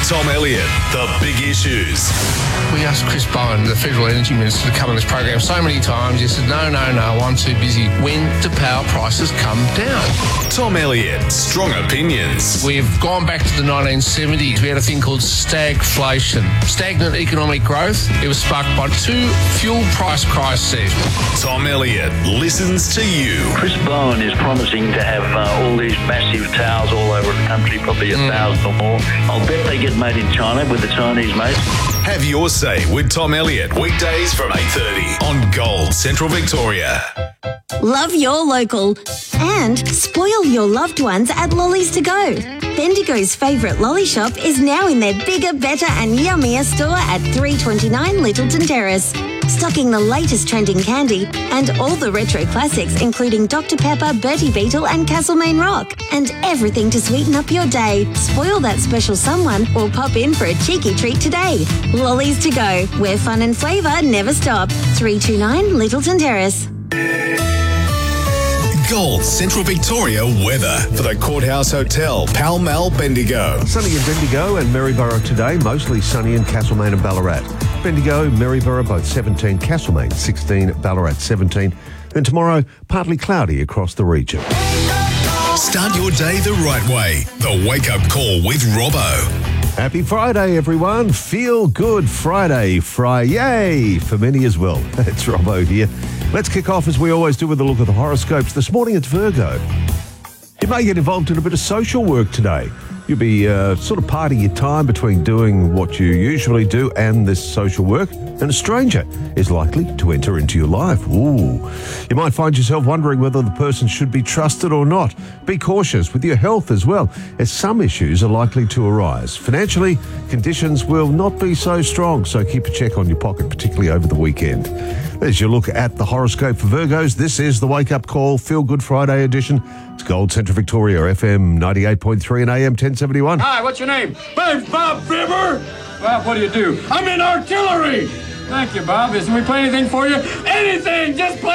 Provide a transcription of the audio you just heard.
Tom Elliott, The Big Issues. We asked Chris Bowen, the Federal Energy Minister, to come on this program so many times. He said, no, I'm too busy. When do power prices come down? Tom Elliott, Strong Opinions. We've gone back to the 1970s. We had a thing called stagflation, stagnant economic growth. It was sparked by two fuel price crises. Tom Elliott listens to you. Chris Bowen is promising to have all these massive towers all over the country, probably 1,000 or more. I'll bet they get made in China with the Chinese mates. Have your say with Tom Elliott, weekdays from 8:30 on Gold Central Victoria. Love your local and spoil your loved ones at Lollies to Go. Bendigo's favourite lolly shop is now in their bigger, better and yummier store at 329 Littleton Terrace. Stocking the latest trending candy and all the retro classics including Dr Pepper, Bertie Beetle and Castlemaine Rock. And everything to sweeten up your day. Spoil that special someone or pop in for a cheeky treat today. Lollies to Go, where fun and flavour never stop. 329 Littleton Terrace. Gold Central Victoria weather for the Courthouse Hotel, Pall Mall, Bendigo. Sunny in Bendigo and Maryborough today, mostly sunny in Castlemaine and Ballarat. Bendigo, Maryborough, both 17, Castlemaine 16, Ballarat 17. Then tomorrow, partly cloudy across the region. Start your day the right way. The Wake Up Call with Robbo. Happy Friday, everyone. Feel Good Friday. Fry-yay for many as well. It's Robbo here. Let's kick off as we always do with a look at the horoscopes. This morning it's Virgo. You may get involved in a bit of social work today. You'll be sort of parting your time between doing what you usually do and this social work, and a stranger is likely to enter into your life. Ooh. You might find yourself wondering whether the person should be trusted or not. Be cautious with your health as well, as some issues are likely to arise. Financially, conditions will not be so strong, so keep a check on your pocket, particularly over the weekend. As you look at the horoscope for Virgos, this is the Wake Up Call Feel Good Friday edition. It's Gold Central Victoria, FM 98.3 and AM 1071. Hi, what's your name? My name's Bob Fibber. Bob, what do you do? I'm in artillery. Thank you, Bob. Can we play anything for you? Anything! Just play